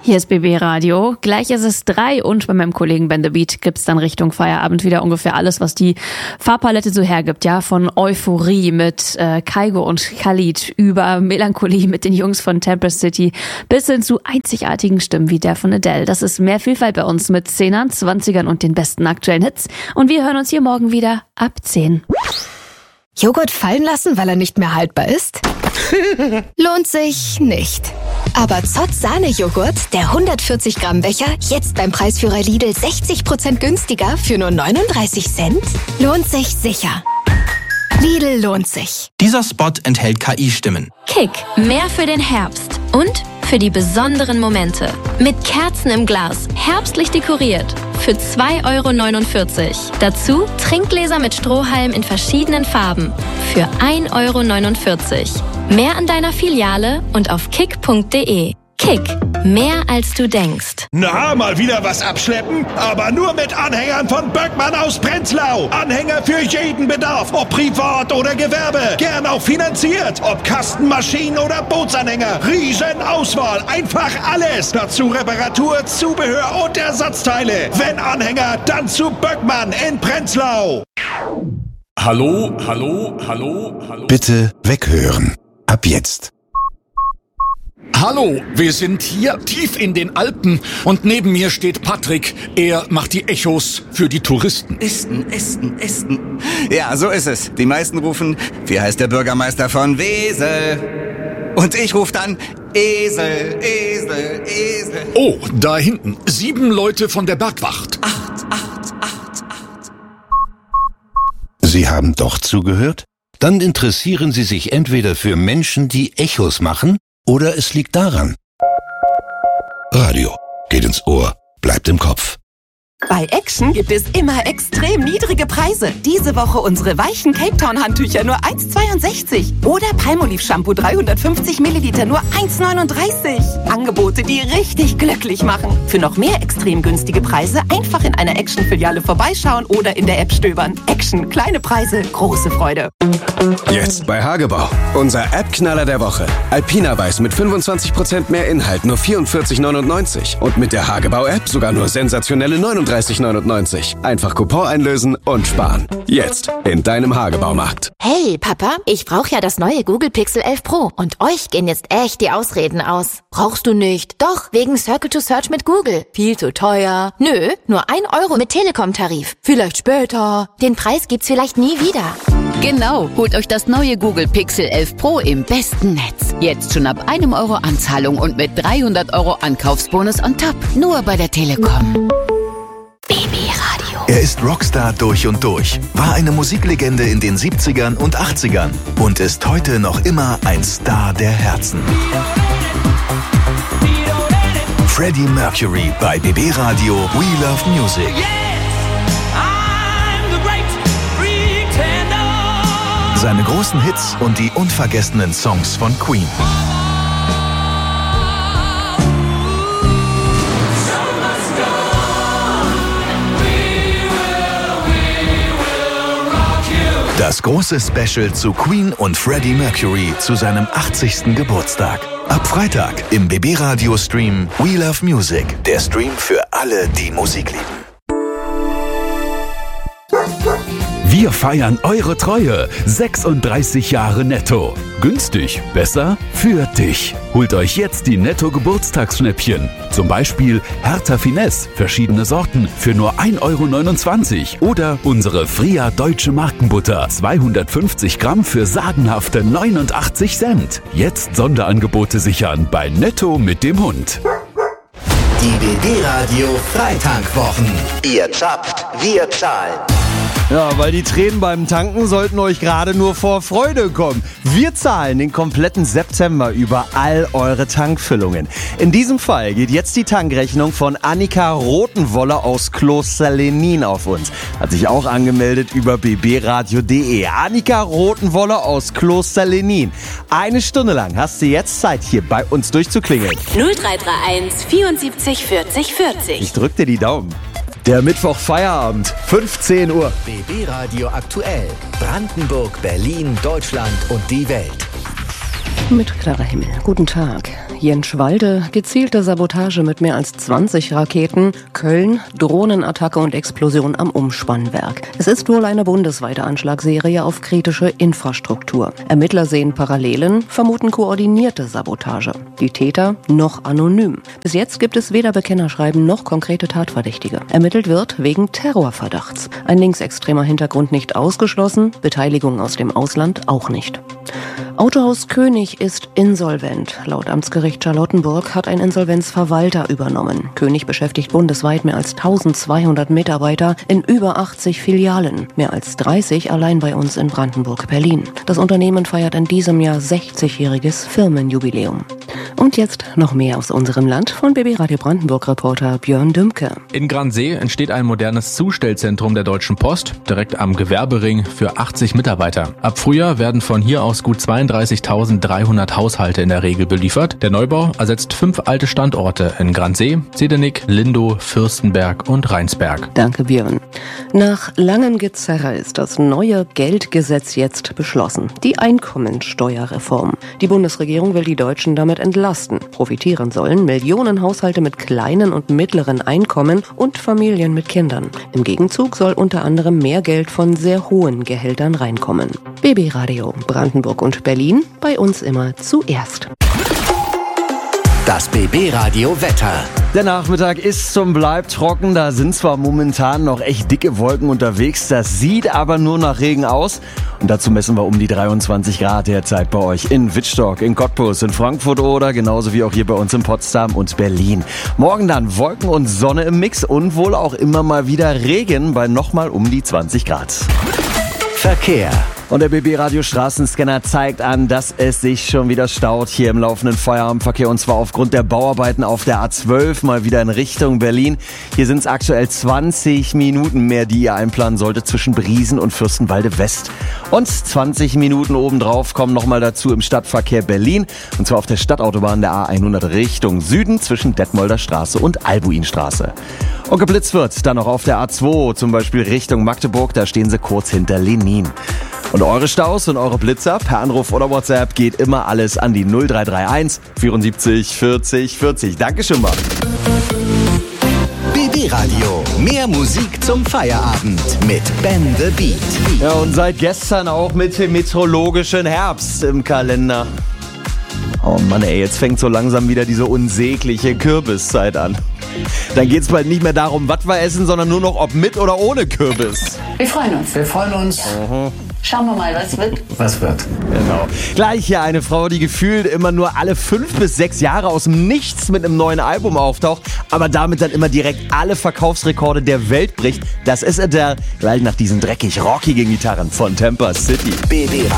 Hier ist BB Radio. Gleich ist es 3 und bei meinem Kollegen Ben The Beat gibt's dann Richtung Feierabend wieder ungefähr alles, was die Farbpalette so hergibt. Ja, von Euphorie mit Kygo und Khalid über Melancholie mit den Jungs von Tempest City bis hin zu einzigartigen Stimmen wie der von Adele. Das ist mehr Vielfalt bei uns mit 10ern, 20ern und den besten aktuellen Hits. Und wir hören uns hier morgen wieder ab 10. Joghurt fallen lassen, weil er nicht mehr haltbar ist? Lohnt sich nicht. Aber Zott Sahne-Joghurt, der 140 Gramm Becher, jetzt beim Preisführer Lidl 60% günstiger für nur 39 Cent? Lohnt sich sicher. Lidl lohnt sich. Dieser Spot enthält KI-Stimmen. Kick, mehr für den Herbst und für die besonderen Momente. Mit Kerzen im Glas, herbstlich dekoriert. Für 2,49 €. Dazu Trinkgläser mit Strohhalm in verschiedenen Farben. Für 1,49 €. Mehr an deiner Filiale und auf kick.de. Kick, mehr als du denkst. Na, mal wieder was abschleppen? Aber nur mit Anhängern von Böckmann aus Prenzlau. Anhänger für jeden Bedarf, ob privat oder Gewerbe. Gern auch finanziert. Ob Kastenmaschinen oder Bootsanhänger. Riesenauswahl, einfach alles. Dazu Reparatur, Zubehör und Ersatzteile. Wenn Anhänger, dann zu Böckmann in Prenzlau. Hallo. Bitte weghören. Ab jetzt. Hallo, wir sind hier tief in den Alpen und neben mir steht Patrick. Er macht die Echos für die Touristen. Esten. Ja, so ist es. Die meisten rufen, wie heißt der Bürgermeister von Wesel? Und ich rufe dann, Esel. Oh, da hinten, 7 Leute von der Bergwacht. 8. Sie haben doch zugehört? Dann interessieren Sie sich entweder für Menschen, die Echos machen, oder es liegt daran. Radio geht ins Ohr, bleibt im Kopf. Bei Action gibt es immer extrem niedrige Preise. Diese Woche unsere weichen Cape Town Handtücher nur 1,62. Oder Palmolive Shampoo 350 Milliliter nur 1,39. Angebote, die richtig glücklich machen. Für noch mehr extrem günstige Preise einfach in einer Action-Filiale vorbeischauen oder in der App stöbern. Action, kleine Preise, große Freude. Jetzt bei Hagebau. Unser App-Knaller der Woche. Alpina Weiß mit 25% mehr Inhalt, nur 44,99. Und mit der Hagebau-App sogar nur sensationelle 39,99. Einfach Coupon einlösen und sparen. Jetzt in deinem Hagebaumarkt. Hey Papa, ich brauche ja das neue Google Pixel 11 Pro. Und euch gehen jetzt echt die Ausreden aus. Brauchst du nicht? Doch, wegen Circle to Search mit Google. Viel zu teuer. Nö, nur 1 € mit Telekom-Tarif. Vielleicht später. Den Preis gibt's vielleicht nie wieder. Genau, holt euch das neue Google Pixel 11 Pro im besten Netz. Jetzt schon ab 1 € Anzahlung und mit 300 € Ankaufsbonus on top. Nur bei der Telekom. BB Radio. Er ist Rockstar durch und durch, war eine Musiklegende in den 70ern und 80ern und ist heute noch immer ein Star der Herzen. Freddie Mercury bei BB Radio We Love Music. Seine großen Hits und die unvergessenen Songs von Queen. Das große Special zu Queen und Freddie Mercury zu seinem 80. Geburtstag. Ab Freitag im BB Radio Stream We Love Music. Der Stream für alle, die Musik lieben. Wir feiern eure Treue. 36 Jahre Netto. Günstig, besser für dich. Holt euch jetzt die Netto-Geburtstagsschnäppchen. Zum Beispiel Hertha Finesse, verschiedene Sorten für nur 1,29 € oder unsere Fria Deutsche Markenbutter, 250 Gramm für sagenhafte 89 Cent. Jetzt Sonderangebote sichern bei Netto mit dem Hund. Die BB Radio Freitankwochen. Ihr zapft, wir zahlen. Ja, weil die Tränen beim Tanken sollten euch gerade nur vor Freude kommen. Wir zahlen den kompletten September über all eure Tankfüllungen. In diesem Fall geht jetzt die Tankrechnung von Annika Rotenwoller aus Kloster Lenin auf uns. Hat sich auch angemeldet über bbradio.de. Annika Rotenwoller aus Kloster Lenin. 1 Stunde lang hast du jetzt Zeit, hier bei uns durchzuklingeln. 0331 74 40 40. Ich drück dir die Daumen. Der Mittwoch Feierabend, 15 Uhr. BB Radio aktuell. Brandenburg, Berlin, Deutschland und die Welt. Mit klarer Himmel. Guten Tag. Jenschwalde, gezielte Sabotage mit mehr als 20 Raketen. Köln, Drohnenattacke und Explosion am Umspannwerk. Es ist wohl eine bundesweite Anschlagsserie auf kritische Infrastruktur. Ermittler sehen Parallelen, vermuten koordinierte Sabotage. Die Täter noch anonym. Bis jetzt gibt es weder Bekennerschreiben noch konkrete Tatverdächtige. Ermittelt wird wegen Terrorverdachts. Ein linksextremer Hintergrund nicht ausgeschlossen, Beteiligung aus dem Ausland auch nicht. Autohaus König ist insolvent. Laut Amtsgericht Charlottenburg hat ein Insolvenzverwalter übernommen. König beschäftigt bundesweit mehr als 1200 Mitarbeiter in über 80 Filialen. Mehr als 30 allein bei uns in Brandenburg-Berlin. Das Unternehmen feiert in diesem Jahr 60-jähriges Firmenjubiläum. Und jetzt noch mehr aus unserem Land von BB Radio Brandenburg-Reporter Björn Dümke. In Gransee entsteht ein modernes Zustellzentrum der Deutschen Post, direkt am Gewerbering für 80 Mitarbeiter. Ab Frühjahr werden von hier aus gut 32.300 Haushalte in der Regel beliefert. Der Neubau ersetzt 5 alte Standorte in Gransee, Zedenick, Lindow, Fürstenberg und Rheinsberg. Danke, Björn. Nach langem Gezerre ist das neue Geldgesetz jetzt beschlossen. Die Einkommensteuerreform. Die Bundesregierung will die Deutschen damit entlasten. Profitieren sollen Millionen Haushalte mit kleinen und mittleren Einkommen und Familien mit Kindern. Im Gegenzug soll unter anderem mehr Geld von sehr hohen Gehältern reinkommen. BB Radio Brandenburg und Berlin, bei uns immer zuerst. Das BB Radio Wetter. Der Nachmittag ist zum Bleib trocken, da sind zwar momentan noch echt dicke Wolken unterwegs, das sieht aber nur nach Regen aus. Und dazu messen wir um die 23 Grad derzeit bei euch in Wittstock, in Cottbus, in Frankfurt oder genauso wie auch hier bei uns in Potsdam und Berlin. Morgen dann Wolken und Sonne im Mix und wohl auch immer mal wieder Regen bei nochmal um die 20 Grad. Verkehr. Und der BB Radio Straßenscanner zeigt an, dass es sich schon wieder staut hier im laufenden Feierabendverkehr, und zwar aufgrund der Bauarbeiten auf der A12 mal wieder in Richtung Berlin. Hier sind es aktuell 20 Minuten mehr, die ihr einplanen solltet zwischen Briesen und Fürstenwalde West. Und 20 Minuten obendrauf kommen nochmal dazu im Stadtverkehr Berlin, und zwar auf der Stadtautobahn der A100 Richtung Süden zwischen Detmolder Straße und Albuinstraße. Und geblitzt wird dann noch auf der A2, zum Beispiel Richtung Magdeburg, da stehen sie kurz hinter Lenin. Und eure Staus und eure Blitzer per Anruf oder WhatsApp geht immer alles an die 0331 74 40 40. Dankeschön, Mann. BB Radio. Mehr Musik zum Feierabend mit Ben the Beat. Ja, und seit gestern auch mit dem meteorologischen Herbst im Kalender. Oh Mann, ey, jetzt fängt so langsam wieder diese unsägliche Kürbiszeit an. Dann geht's bald nicht mehr darum, was wir essen, sondern nur noch, ob mit oder ohne Kürbis. Wir freuen uns. Wir freuen uns. Schauen wir mal, was wird. Was wird. Genau. Gleich hier eine Frau, die gefühlt immer nur alle 5 bis 6 Jahre aus dem Nichts mit einem neuen Album auftaucht, aber damit dann immer direkt alle Verkaufsrekorde der Welt bricht. Das ist Adele, gleich nach diesen dreckig rockigen Gitarren von Tampa City. BB